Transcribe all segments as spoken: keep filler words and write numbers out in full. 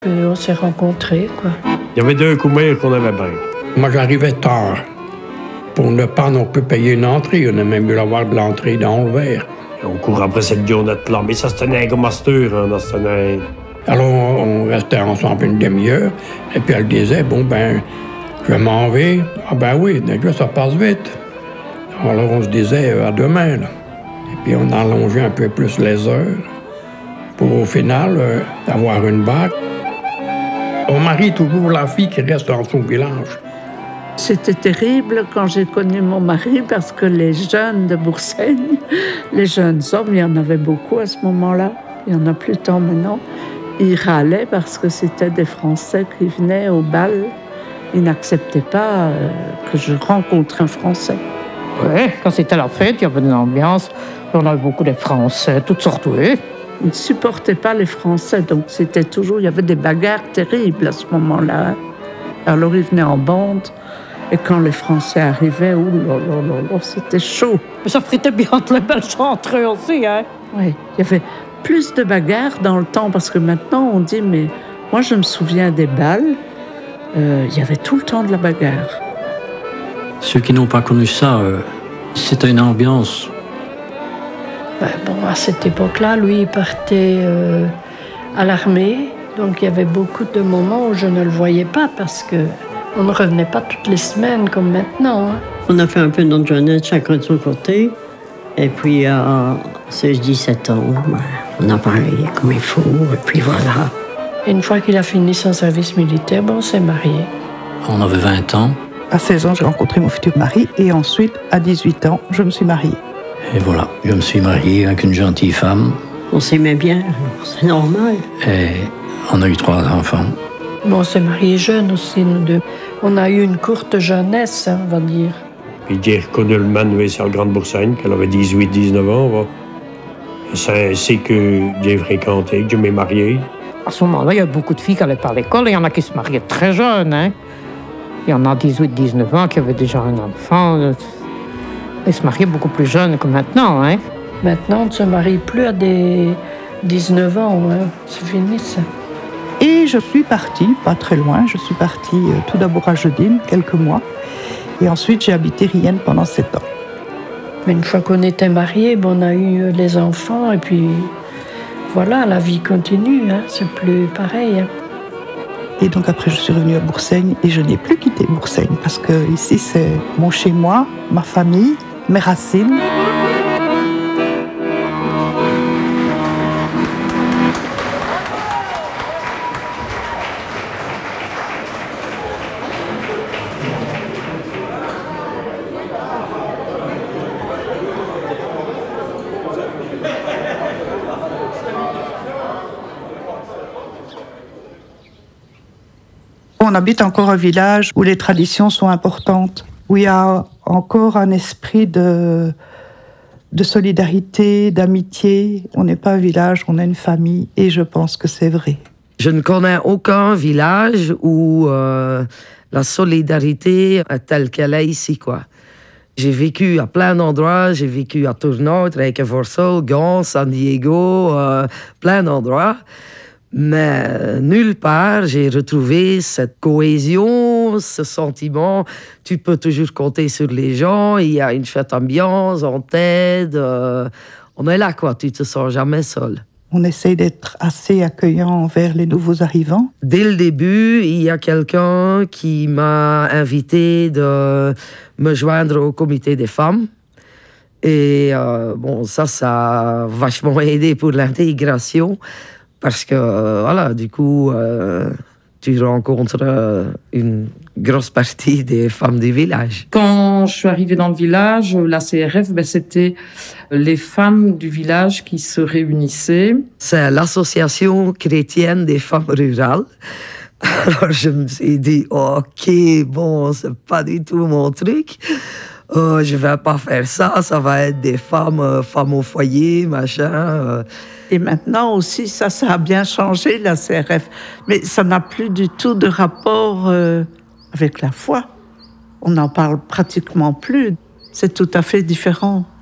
Et on s'est rencontrés, quoi. Il y avait deux coumères qu'on avait bien. Moi, j'arrivais tard. Pour ne pas non plus payer une entrée, on a même eu l'avoir de l'entrée dans le verre. On courait après cette journée-là, mais ça se tenait comme masteur, hein, ça se tenait. Alors, on restait ensemble une demi-heure, et puis elle disait, bon, ben, je m'en vais. Ah ben oui, déjà, ça passe vite. Alors, on se disait, à demain, là. Et puis, on allongeait un peu plus les heures pour, au final, euh, avoir une bague. On marie toujours la fille qui reste dans son village. C'était terrible quand j'ai connu mon mari parce que les jeunes de Boursaigne, les jeunes hommes, il y en avait beaucoup à ce moment-là, il n'y en a plus tant maintenant, ils râlaient parce que c'était des Français qui venaient au bal. Ils n'acceptaient pas euh, que je rencontre un Français. Oui, quand c'était la fête, il y avait de l'ambiance. On avait beaucoup de Français, toutes sortes, oui. Ils ne supportaient pas les Français, donc c'était toujours, il y avait des bagarres terribles à ce moment-là. Alors ils venaient en bande, et quand les Français arrivaient, ouh là là là là, c'était chaud. Mais ça fritait bien entre les Belges entre eux aussi, hein. Oui, il y avait plus de bagarres dans le temps, parce que maintenant on dit, mais moi je me souviens des bals, euh, il y avait tout le temps de la bagarre. Ceux qui n'ont pas connu ça, euh, c'était une ambiance. Ben bon, à cette époque-là, lui, il partait euh, à l'armée. Donc, il y avait beaucoup de moments où je ne le voyais pas parce qu'on ne revenait pas toutes les semaines comme maintenant. Hein. On a fait un peu notre jeunesse, chacun de son côté. Et puis, à seize dix-sept ans, ben, on a parlé comme il faut. Et puis, voilà. Et une fois qu'il a fini son service militaire, ben, on s'est mariés. On avait vingt ans. À seize ans, j'ai rencontré mon futur mari. Et ensuite, à dix-huit ans, je me suis mariée. Et voilà, je me suis marié avec une gentille femme. On s'aimait bien, c'est normal. Et on a eu trois enfants. Bon, on s'est mariés jeunes aussi, nous deux. On a eu une courte jeunesse, hein, on va dire. Puis j'ai reconnu le manuel sur le Grande Boursaigne, qu'elle avait dix-huit dix-neuf ans. Va. Et c'est ainsi que j'ai fréquenté, que je m'ai marié. À ce moment-là, il y a beaucoup de filles qui allaient pas à l'école. Il y en a qui se mariaient très jeunes, hein. Il y en a dix-huit dix-neuf ans qui avaient déjà un enfant. Ils se mariaient beaucoup plus jeunes que maintenant, hein. Maintenant, on ne se marie plus à des dix-neuf ans, hein. C'est fini, ça. Et je suis partie, pas très loin, je suis partie euh, tout d'abord à Jeudine, quelques mois. Et ensuite, j'ai habité Rienne pendant sept ans. Mais une fois qu'on était mariés, bon, on a eu les enfants, et puis voilà, la vie continue, hein. C'est plus pareil, hein. Et donc après, je suis revenue à Boursaigne et je n'ai plus quitté Boursaigne parce que ici, c'est mon chez-moi, ma famille, mes racines. On habite encore un village où les traditions sont importantes, où il y a encore un esprit de, de solidarité, d'amitié. On n'est pas un village, on est une famille, et je pense que c'est vrai. Je ne connais aucun village où euh, la solidarité est telle qu'elle est ici, quoi. J'ai vécu à plein d'endroits, j'ai vécu à Tournon, Reykjavik, Gand, San Diego, euh, plein d'endroits. Mais nulle part, j'ai retrouvé cette cohésion, ce sentiment. Tu peux toujours compter sur les gens, il y a une chouette ambiance, on t'aide. Euh, on est là, quoi, tu te sens jamais seul. On essaye d'être assez accueillant envers les nouveaux arrivants. Dès le début, il y a quelqu'un qui m'a invité de me joindre au comité des femmes. Et euh, bon, ça, ça a vachement aidé pour l'intégration. Parce que, euh, voilà, du coup, euh, tu rencontres euh, une grosse partie des femmes du village. Quand je suis arrivée dans le village, la C R F, ben, c'était les femmes du village qui se réunissaient. C'est l'association chrétienne des femmes rurales. Alors, je me suis dit, OK, bon, c'est pas du tout mon truc. Euh, je vais pas faire ça, ça va être des femmes, euh, femmes au foyer, machin... Euh. Et maintenant aussi, ça, ça a bien changé, la C R F. Mais ça n'a plus du tout de rapport euh, avec la foi. On n'en parle pratiquement plus. C'est tout à fait différent.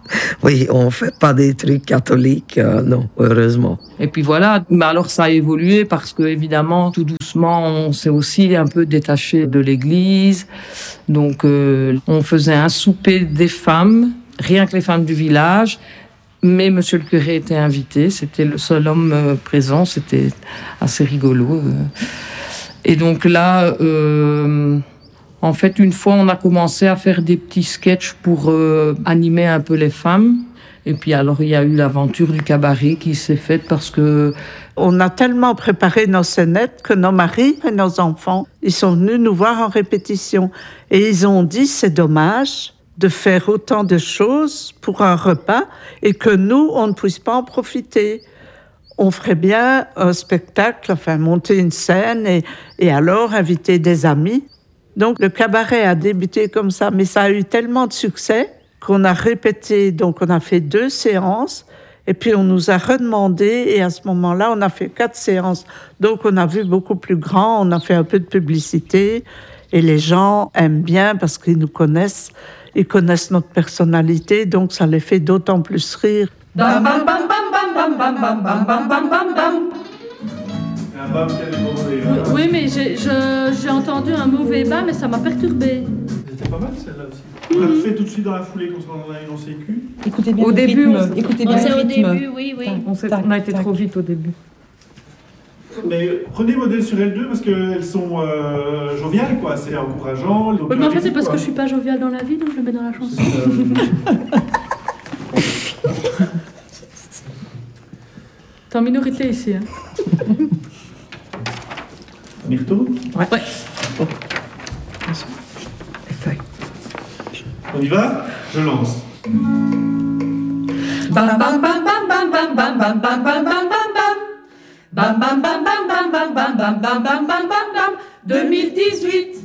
Oui, on ne fait pas des trucs catholiques, euh, non, heureusement. Et puis voilà, mais alors ça a évolué parce que évidemment, tout doucement, on s'est aussi un peu détaché de l'église. Donc, euh, on faisait un souper des femmes, rien que les femmes du village. Mais monsieur le curé était invité, c'était le seul homme euh, présent, c'était assez rigolo. Euh. Et donc là, euh, en fait, une fois, on a commencé à faire des petits sketchs pour euh, animer un peu les femmes. Et puis alors, il y a eu l'aventure du cabaret qui s'est faite parce que... On a tellement préparé nos scénettes que nos maris et nos enfants, ils sont venus nous voir en répétition. Et ils ont dit, c'est dommage de faire autant de choses pour un repas et que nous, on ne puisse pas en profiter. On ferait bien un spectacle, enfin monter une scène et, et alors inviter des amis. Donc le cabaret a débuté comme ça, mais ça a eu tellement de succès qu'on a répété, donc on a fait deux séances et puis on nous a redemandé et à ce moment-là, on a fait quatre séances. Donc on a vu beaucoup plus grand, on a fait un peu de publicité et les gens aiment bien parce qu'ils nous connaissent. Ils connaissent notre personnalité, donc ça les fait d'autant plus rire. Bam bam bam bam bam bam bam bam bam bam bam bam. Oui, oui, mais j'ai, je, j'ai entendu un mauvais bas, mais ça m'a perturbé. C'était pas mal celle-là aussi. On l'a fait tout de suite dans la foulée quand on en a une en sécu. Écoutez bien au le début, rythme. on... Écoutez bien c'est le au rythme. début, oui, oui. On, s'est, Tac, on a été tac. trop vite au début. Mais prenez modèle sur elles deux parce qu'elles sont euh, joviales, quoi. C'est encourageant. Oui, mais en fait, c'est parce que je suis pas joviale dans la vie, donc je le mets dans la chanson. T'es en minorité ici, hein. On y retourne ? Ouais. Ouais. Les feuilles. On y va ? Je lance. Bam bam bam bam bam bam bam bam bam bam bam bam bam. Bam bam bam bam bam bam bam bam bam bam bam bam bam. deux mille dix-huit.